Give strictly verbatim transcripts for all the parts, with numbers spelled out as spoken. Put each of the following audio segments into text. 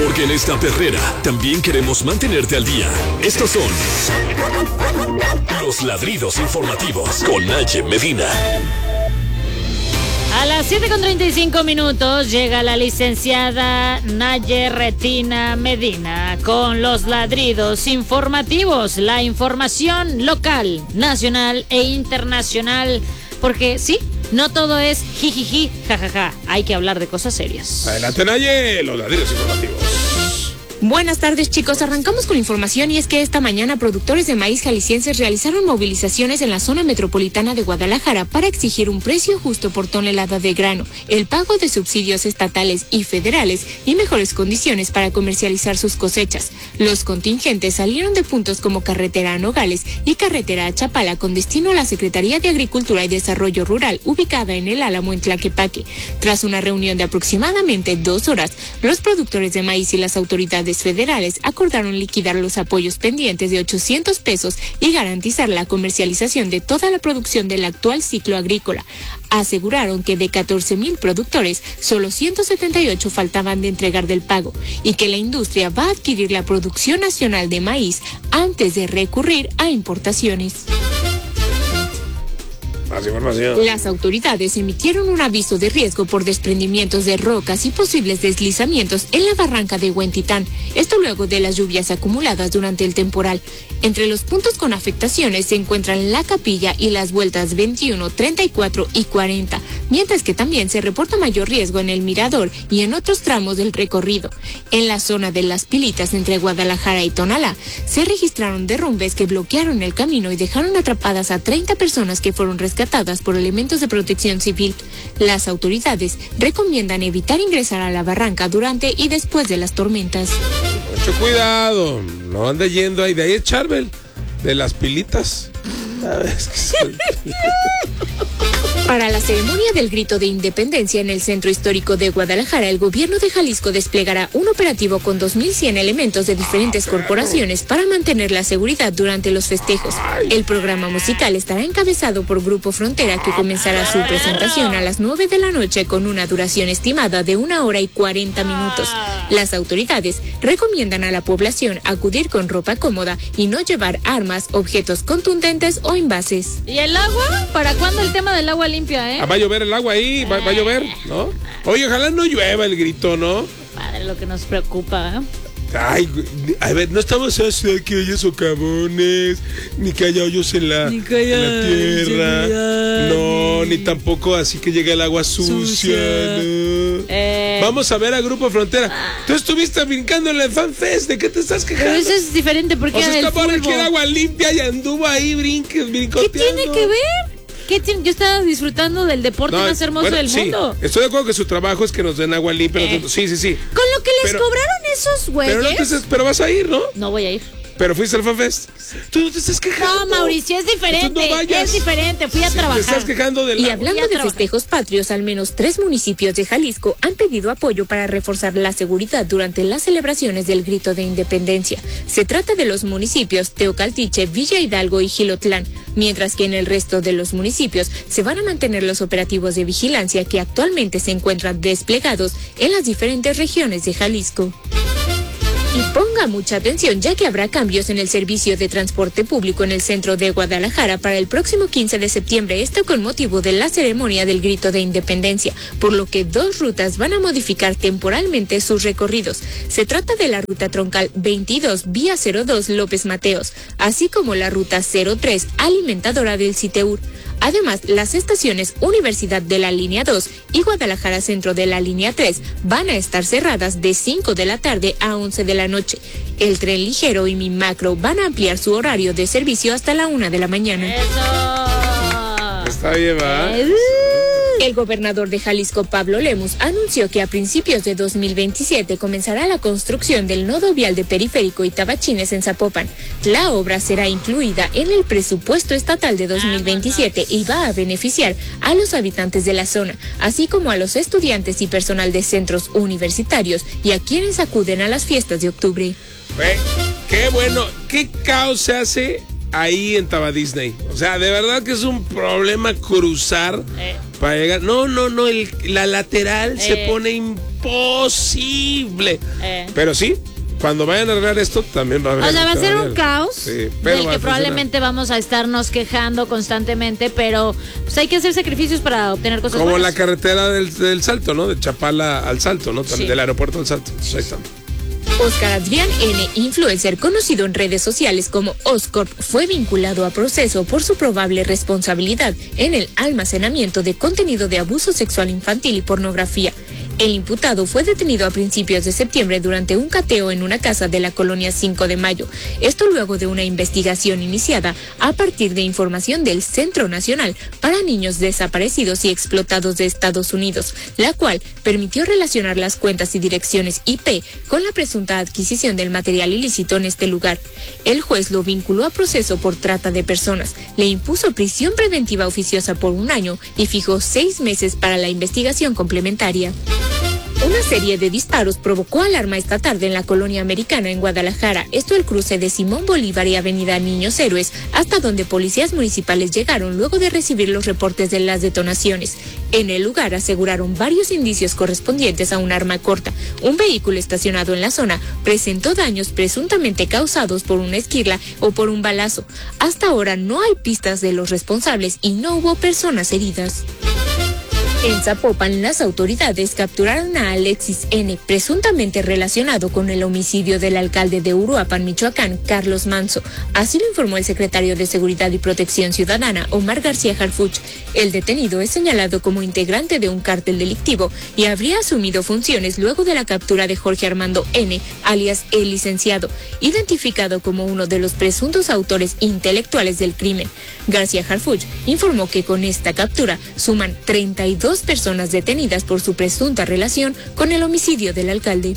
Porque en esta perrera también queremos mantenerte al día. Estos son los ladridos informativos con Naye Medina. A las siete con treinta y cinco minutos llega la licenciada Naye Retina Medina con los ladridos informativos, la información local, nacional e internacional, porque sí, no todo es jijiji, jajaja, hay que hablar de cosas serias. Adelante, Naye, los ladridos informativos. Buenas tardes, chicos. Arrancamos con información y es que esta mañana productores de maíz jaliscienses realizaron movilizaciones en la zona metropolitana de Guadalajara para exigir un precio justo por tonelada de grano, el pago de subsidios estatales y federales y mejores condiciones para comercializar sus cosechas. Los contingentes salieron de puntos como carretera a Nogales y carretera a Chapala con destino a la Secretaría de Agricultura y Desarrollo Rural ubicada en el Álamo en Tlaquepaque. Tras una reunión de aproximadamente dos horas, los productores de maíz y las autoridades federales acordaron liquidar los apoyos pendientes de ochocientos pesos y garantizar la comercialización de toda la producción del actual ciclo agrícola. Aseguraron que de catorce mil productores, solo ciento setenta y ocho faltaban de entregar del pago y que la industria va a adquirir la producción nacional de maíz antes de recurrir a importaciones. Más información. Las autoridades emitieron un aviso de riesgo por desprendimientos de rocas y posibles deslizamientos en la barranca de Huentitán. Esto luego de las lluvias acumuladas durante el temporal. Entre los puntos con afectaciones se encuentran La Capilla y las vueltas veintiuno, treinta y cuatro y cuarenta, mientras que también se reporta mayor riesgo en el Mirador y en otros tramos del recorrido. En la zona de Las Pilitas entre Guadalajara y Tonalá se registraron derrumbes que bloquearon el camino y dejaron atrapadas a treinta personas que fueron rescatadas por elementos de protección civil. Las autoridades recomiendan evitar ingresar a la barranca durante y después de las tormentas. Mucho cuidado, no anda yendo ahí, de ahí es Charbel, de Las Pilitas. ¿Sabes qué soy? Para la ceremonia del grito de independencia en el centro histórico de Guadalajara, el gobierno de Jalisco desplegará un operativo con dos mil cien elementos de diferentes corporaciones para mantener la seguridad durante los festejos. El programa musical estará encabezado por Grupo Frontera, que comenzará su presentación a las nueve de la noche con una duración estimada de una hora y cuarenta minutos. Las autoridades recomiendan a la población acudir con ropa cómoda y no llevar armas, objetos contundentes o envases. ¿Y el agua? ¿Para cuándo el tema del agua limpia, eh? Ah, va a llover el agua ahí, va, va a llover, ¿no? Oye, ojalá no llueva el grito, ¿no? Padre, lo que nos preocupa, ¿eh? Ay, a ver, no estamos haciendo que haya socavones, ni que haya hoyos en la, ni que haya, en la tierra, ni... no, ni tampoco así que llegue el agua sucia, sucia. No. Eh... Vamos a ver a Grupo Frontera. Tú estuviste brincando en el FanFest, ¿de qué te estás quejando? Pero eso es diferente porque o sea, era es capaz de que era agua limpia y anduvo ahí brinques, brincoteando. ¿Qué tiene que ver? ¿Qué tiene? Yo estaba disfrutando del deporte no, más hermoso bueno, del sí, mundo. Estoy de acuerdo que su trabajo es que nos den agua limpia. Eh. Sí, sí, sí. Con lo que les pero, cobraron esos güeyes. Pero, no te, pero vas a ir, ¿no? No voy a ir. Pero fuiste al FanFest. Tú no te estás quejando. No, Mauricio, es diferente. No es diferente. Fui a sí, trabajar. Te estás quejando del Y hablando de festejos patrios, al menos tres municipios de Jalisco han pedido apoyo para reforzar la seguridad durante las celebraciones del Grito de Independencia. Se trata de los municipios Teocaltiche, Villa Hidalgo y Jilotlán, mientras que en el resto de los municipios se van a mantener los operativos de vigilancia que actualmente se encuentran desplegados en las diferentes regiones de Jalisco. Y ponga mucha atención, ya que habrá cambios en el servicio de transporte público en el centro de Guadalajara para el próximo quince de septiembre, esto con motivo de la ceremonia del Grito de Independencia, por lo que dos rutas van a modificar temporalmente sus recorridos. Se trata de la ruta troncal veintidós, vía cero dos López Mateos, así como la ruta cero tres, alimentadora del Citeur. Además, las estaciones Universidad de la línea dos y Guadalajara Centro de la línea tres van a estar cerradas de cinco de la tarde a once de la noche. El tren ligero y Mi Macro van a ampliar su horario de servicio hasta la una de la mañana. ¡Eso! Está bien, ¿va? El gobernador de Jalisco, Pablo Lemus, anunció que a principios de dos mil veintisiete comenzará la construcción del nodo vial de Periférico y Tabachines en Zapopan. La obra será incluida en el presupuesto estatal de dos mil veintisiete y va a beneficiar a los habitantes de la zona, así como a los estudiantes y personal de centros universitarios y a quienes acuden a las fiestas de octubre. Hey, qué bueno, qué caos se hace ahí en Taba Disney. O sea, de verdad que es un problema cruzar eh. para llegar. No, no, no, el, la lateral eh. se pone imposible. Eh. Pero sí, cuando vayan a arreglar esto, también va a haber. O sea, va a ser un caos sí, pero del que probablemente vamos a estarnos quejando constantemente, pero pues hay que hacer sacrificios para obtener cosas Como buenas. la carretera del, del Salto, ¿no? De Chapala al Salto, ¿no? Sí. Del aeropuerto al Salto. Ahí está. Oscar Adrián N., influencer conocido en redes sociales como Oscorp, fue vinculado a proceso por su probable responsabilidad en el almacenamiento de contenido de abuso sexual infantil y pornografía. El imputado fue detenido a principios de septiembre durante un cateo en una casa de la colonia cinco de mayo. Esto luego de una investigación iniciada a partir de información del Centro Nacional para Niños Desaparecidos y Explotados de Estados Unidos, la cual permitió relacionar las cuentas y direcciones I P con la presunta adquisición del material ilícito en este lugar. El juez lo vinculó a proceso por trata de personas, le impuso prisión preventiva oficiosa por un año y fijó seis meses para la investigación complementaria. Una serie de disparos provocó alarma esta tarde en la colonia americana en Guadalajara, esto al cruce de Simón Bolívar y Avenida Niños Héroes, hasta donde policías municipales llegaron luego de recibir los reportes de las detonaciones. En el lugar aseguraron varios indicios correspondientes a un arma corta. Un vehículo estacionado en la zona presentó daños presuntamente causados por una esquirla o por un balazo. Hasta ahora no hay pistas de los responsables y no hubo personas heridas. En Zapopan, las autoridades capturaron a Alexis N., presuntamente relacionado con el homicidio del alcalde de Uruapan, Michoacán, Carlos Manso. Así lo informó el secretario de Seguridad y Protección Ciudadana, Omar García Harfuch. El detenido es señalado como integrante de un cártel delictivo y habría asumido funciones luego de la captura de Jorge Armando N., alias El Licenciado, identificado como uno de los presuntos autores intelectuales del crimen. García Harfuch informó que con esta captura suman treinta y dos personas detenidas por su presunta relación con el homicidio del alcalde.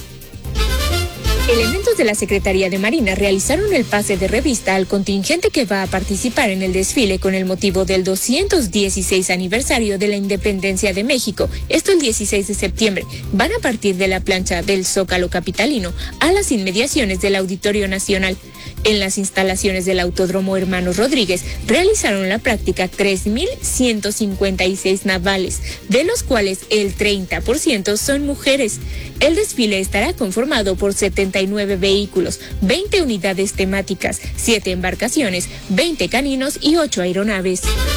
Elementos de la Secretaría de Marina realizaron el pase de revista al contingente que va a participar en el desfile con el motivo del doscientos dieciséis aniversario de la Independencia de México. Esto el dieciséis de septiembre. Van a partir de la plancha del Zócalo capitalino a las inmediaciones del Auditorio Nacional. En las instalaciones del Autódromo Hermanos Rodríguez realizaron la práctica tres mil ciento cincuenta y seis navales, de los cuales el treinta por ciento son mujeres. El desfile estará conformado por setenta y nueve vehículos, veinte unidades temáticas, siete embarcaciones, veinte caninos y ocho aeronaves.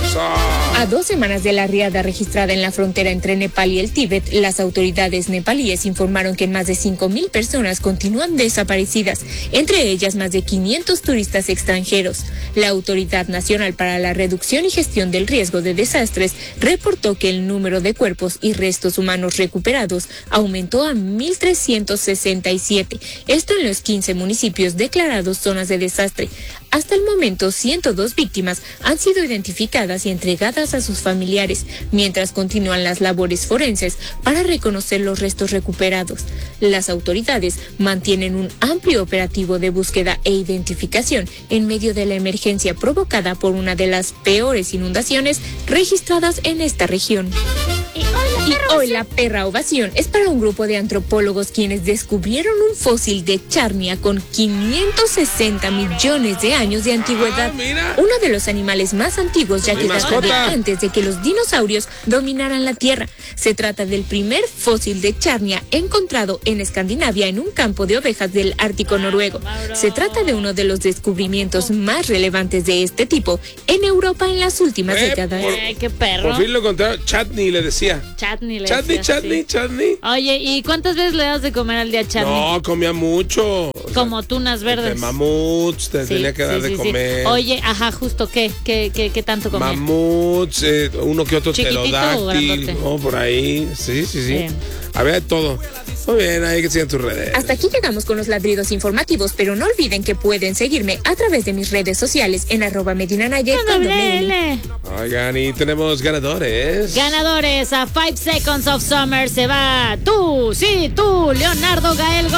A dos semanas de la riada registrada en la frontera entre Nepal y el Tíbet, las autoridades nepalíes informaron que más de cinco mil personas continúan desaparecidas, entre ellas más de quinientos turistas extranjeros. La Autoridad Nacional para la Reducción y Gestión del Riesgo de Desastres reportó que el número de cuerpos y restos humanos recuperados aumentó a mil trescientos sesenta y siete, esto en los quince municipios declarados zonas de desastre. Hasta el momento, ciento dos víctimas han sido identificadas y entregadas a sus familiares, mientras continúan las labores forenses para reconocer los restos recuperados. Las autoridades mantienen un amplio operativo de búsqueda e identificación en medio de la emergencia provocada por una de las peores inundaciones registradas en esta región. Y hoy la perra ovación es para un grupo de antropólogos quienes descubrieron un fósil de charnia con quinientos sesenta millones de años de antigüedad. Ah, uno de los animales más antiguos, ya Mi que data de mascota. antes de que los dinosaurios dominaran la Tierra. Se trata del primer fósil de charnia encontrado en Escandinavia en un campo de ovejas del Ártico noruego. Se trata de uno de los descubrimientos más relevantes de este tipo en Europa en las últimas Eh, décadas. por- Ay, qué perro. Por fin lo encontraron. Chatney le decía. Chatney le Chatney, decía, Chatney, sí. Chatney. Oye, ¿y cuántas veces le das de comer al día Chatney? No, comía mucho. O sea, Como tunas de verdes. mamuts, te Sí, tenía que dar sí, de sí, sí. comer. Oye, ajá, justo, ¿qué? ¿Qué, qué, qué tanto comía? Mamuts, eh, uno que otro ¿Chiquitito o pterodáctil, grandote? ¿no? Por ahí. Sí, sí, sí. Bien. Había de todo. Muy bien, ahí que sigan tus redes. Hasta aquí llegamos con los ladridos informativos, pero no olviden que pueden seguirme a través de mis redes sociales en arroba Medina Naye Con con doble doble L. L. Oigan, y tenemos ganadores. Ganadores a Five Seconds of Summer se va tú, sí, tú, Leonardo Gael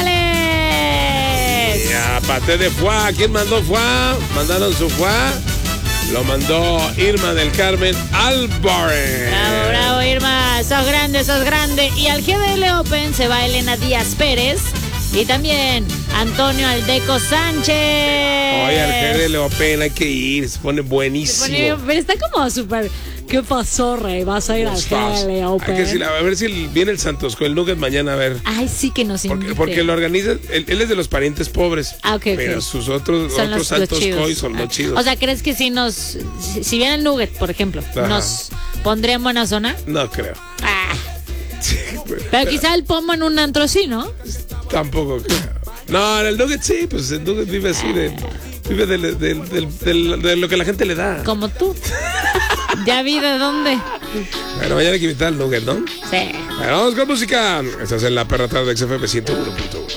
González. Y aparte de Fuá, ¿quién mandó Fuá? Mandaron su Fuá. Lo mandó Irma del Carmen Álvarez. Bravo, bravo, Irma, sos grande, sos grande. Y al G D L Open se va Elena Díaz Pérez. Y también Antonio Aldeco Sánchez. Oye, al G D Leopen hay que ir, se pone buenísimo. Se pone, pero está como súper... ¿Qué pasó, Rey? ¿Vas a ir al G D Leopen? Hay que decir, a ver si viene el Santos con el Nugget mañana, a ver. Ay, sí que nos invite. Porque, porque lo organiza, él, él es de los parientes pobres. Ah, ok, pero okay. sus otros, son otros los, Santos los Coy son ah. los chidos. O sea, ¿crees que si nos... Si, si viene el Nugget, por ejemplo, Ajá. nos pondría en buena zona? No creo. Ah. Sí, pero, pero quizá el Pomo en un antro sí, ¿no? Tampoco creo. No, el Nugget sí, pues el Nugget vive así de... Vive de, de, de, de, de, de lo que la gente le da. Como tú. Ya vi de dónde. Bueno, mañana hay que invitar al Nugget, ¿no? Sí. Bueno, vamos con música. Estás en la perra tarde de X F M ciento uno punto uno.